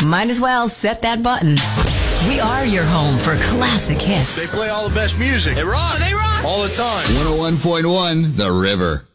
Might as well set that button. We are your home for classic hits. They play all the best music. They rock. All the time. 101.1 The River.